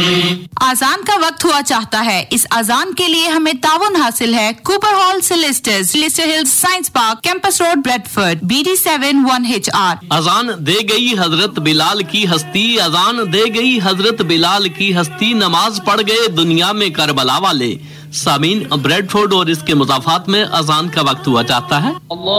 अजान का वक्त हुआ चाहता है। इस अजान के लिए हमें ताउन हासिल है कूपर हॉल सिलिस्टर्स, लिस्टर हिल science park, campus road, Bradford, BD7 1HR। अजान दे गई हजरत बिलाल की हस्ती, अजान दे गई हजरत बिलाल की हस्ती, नमाज पढ़ गए दुनिया में करबला वाले। सामीन, ब्रेडफोर्ड और इसके मुज़ाफात में अजान का वक्त हुआ चाहता है।